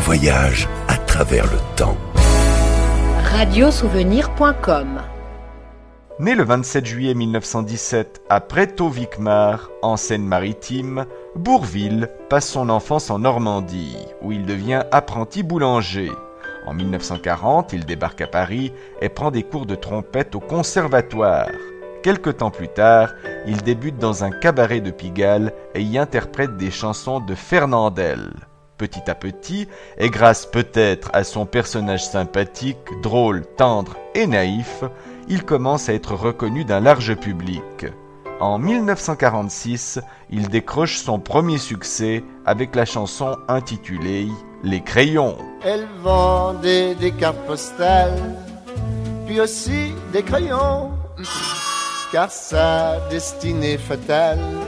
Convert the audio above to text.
voyage à travers le temps. Radiosouvenir.com. Né le 27 juillet 1917 à Prétaux-Vicmar, en Seine-Maritime, Bourvil passe son enfance en Normandie, où il devient apprenti boulanger. En 1940, il débarque à Paris et prend des cours de trompette au conservatoire. Quelque temps plus tard, il débute dans un cabaret de Pigalle et y interprète des chansons de Fernandel. Petit à petit, et grâce peut-être à son personnage sympathique, drôle, tendre et naïf, il commence à être reconnu d'un large public. En 1946, il décroche son premier succès avec la chanson intitulée « Les crayons ». Elle vendait des cartes postales, puis aussi des crayons, car sa destinée fatale